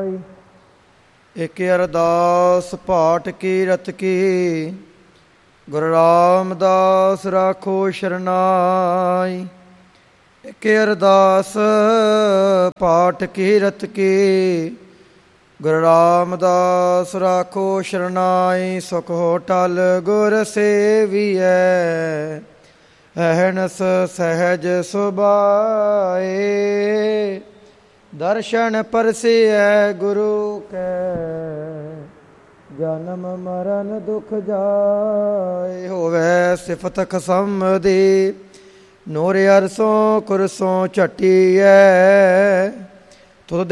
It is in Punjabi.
ਸਮਾਈ। ਇਕ ਅਰਦਾਸ ਪਾਠ ਕੀਰਤ ਕੀ, ਗੁਰੂ ਰਾਮਦਾਸ ਰਾਖੋ ਸ਼ਰਨਾਈ। ਇਕ ਅਰਦਾਸ ਪਾਠ ਕੀਰਤ ਕੀ, ਗੁਰੂ ਰਾਮਦਾਸ ਰਾਖੋ ਸ਼ਰਨਾਈ। ਸੁਖ ਹੋਟਲ ਗੁਰ ਸੇਵੀਐ, ਅਹਨਸ ਸਹਿਜ ਸੁਭਾਏ। ਦਰਸ਼ਨ ਪਰਸਿਐ ਗੁਰੂ ਕੈ, ਜਨਮ ਮਰਨ ਦੁਖ ਜਾਏ। ਹੋਵੈ ਸਿਫਤ ਖਸਮ ਦੀ, ਨੂਰ ਅਰਸੋਂ ਕੁਰਸੋਂ ਝਟੀਐ।